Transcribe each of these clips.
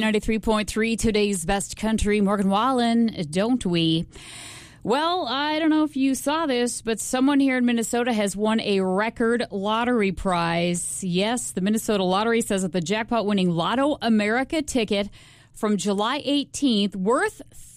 B93.3, today's best country. Morgan Wallen, don't we? Well, I don't know if you saw this, but someone here in Minnesota has won a record lottery prize. Yes, the Minnesota Lottery says that the jackpot-winning Lotto America ticket from July 18th, worth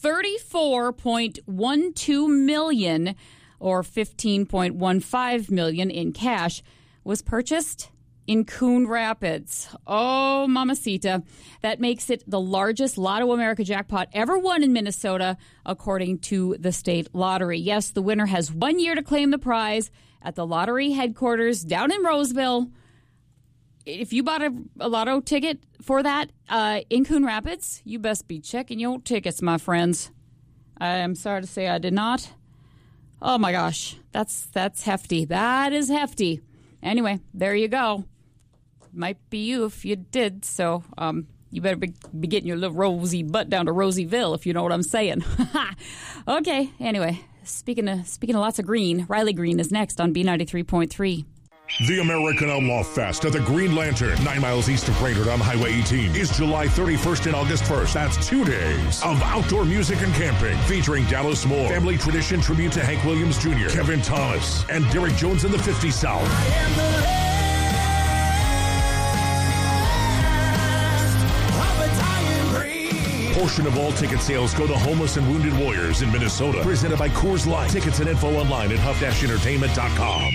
$34.12 million or $15.15 million in cash, was purchased in Coon Rapids. Oh, mamacita. That makes it the largest Lotto America jackpot ever won in Minnesota, according to the state lottery. Yes, the winner has 1 year to claim the prize at the lottery headquarters down in Roseville. If you bought a lotto ticket for that in Coon Rapids, you best be checking your tickets, my friends. I'm sorry to say I did not. Oh, my gosh. That's hefty. That is hefty. Anyway, there you go. Might be you if you did, so you better be getting your little rosy butt down to Rosieville, if you know what I'm saying. Okay, anyway, speaking of lots of green, Riley Green is next on B93.3. The American Outlaw Fest at the Green Lantern, 9 miles east of Brainerd on Highway 18, is July 31st and August 1st. That's 2 days of outdoor music and camping, featuring Dallas Moore, Family Tradition tribute to Hank Williams Jr., Kevin Thomas, and Derek Jones and the 50 South. Portion of all ticket sales go to homeless and wounded warriors in Minnesota. Presented by Coors Light. Tickets and info online at huff-entertainment.com.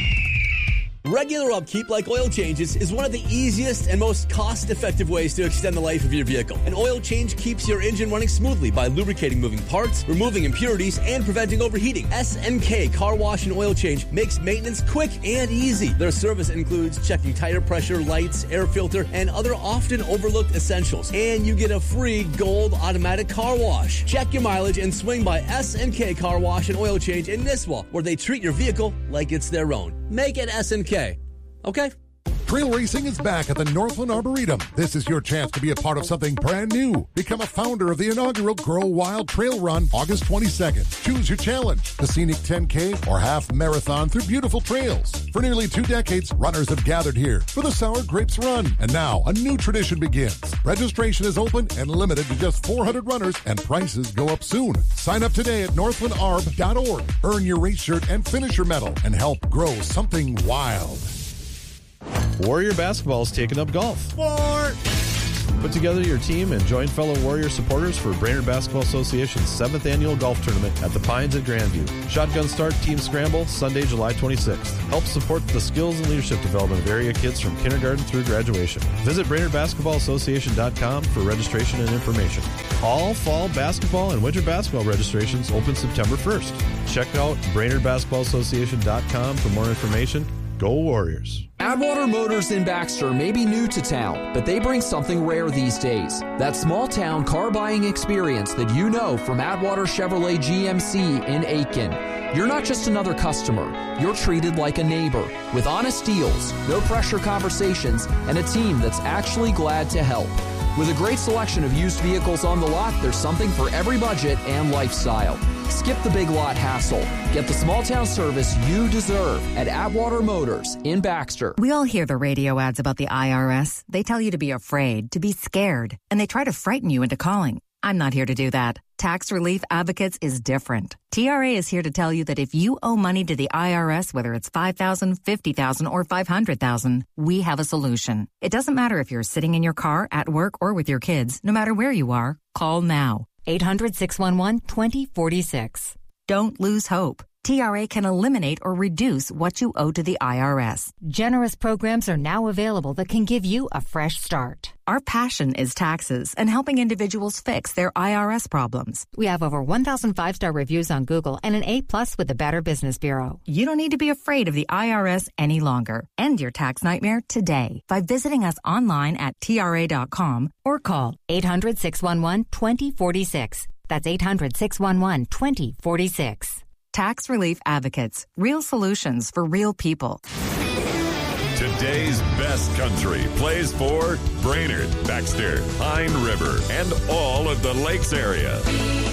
Regular upkeep like oil changes is one of the easiest and most cost-effective ways to extend the life of your vehicle. An oil change keeps your engine running smoothly by lubricating moving parts, removing impurities, and preventing overheating. S&K Car Wash and Oil Change makes maintenance quick and easy. Their service includes checking tire pressure, lights, air filter, and other often overlooked essentials. And you get a free gold automatic car wash. Check your mileage and swing by S&K Car Wash and Oil Change in Nisswa, where they treat your vehicle like it's their own. Make it S&K. Okay? Trail racing is back at the Northland Arboretum. This is your chance to be a part of something brand new. Become a founder of the inaugural Grow Wild Trail Run, August 22nd. Choose your challenge, the scenic 10K or half marathon through beautiful trails. For nearly 2 decades, runners have gathered here for the Sour Grapes Run. And now, a new tradition begins. Registration is open and limited to just 400 runners, and prices go up soon. Sign up today at northlandarb.org. Earn your race shirt and finisher medal and help grow something wild. Warrior Basketball is taking up golf. Sport! Put together your team and join fellow Warrior supporters for Brainerd Basketball Association's 7th annual golf tournament at the Pines at Grandview. Shotgun start, team scramble, Sunday, July 26th. Help support the skills and leadership development of area kids from kindergarten through graduation. Visit BrainerdBasketballAssociation.com for registration and information. All fall basketball and winter basketball registrations open September 1st. Check out BrainerdBasketballAssociation.com for more information. Go Warriors. Atwater Motors in Baxter may be new to town, but they bring something rare these days. That small-town car buying experience that you know from Atwater Chevrolet GMC in Aiken. You're not just another customer. You're treated like a neighbor with honest deals, no-pressure conversations, and a team that's actually glad to help. With a great selection of used vehicles on the lot, there's something for every budget and lifestyle. Skip the big lot hassle. Get the small town service you deserve at Atwater Motors in Baxter. We all hear the radio ads about the IRS. They tell you to be afraid, to be scared, and they try to frighten you into calling. I'm not here to do that. Tax Relief Advocates is different. TRA is here to tell you that if you owe money to the IRS, whether it's $5,000, $50,000, or $500,000, we have a solution. It doesn't matter if you're sitting in your car, at work, or with your kids. No matter where you are, call now. 800-611-2046. Don't lose hope. TRA can eliminate or reduce what you owe to the IRS. Generous programs are now available that can give you a fresh start. Our passion is taxes and helping individuals fix their IRS problems. We have over 1,000 5-star reviews on Google and an A+ with the Better Business Bureau. You don't need to be afraid of the IRS any longer. End your tax nightmare today by visiting us online at TRA.com or call 800-611-2046. That's 800-611-2046. Tax Relief Advocates. Real solutions for real people. Today's best country plays for Brainerd, Baxter, Pine River, and all of the Lakes area.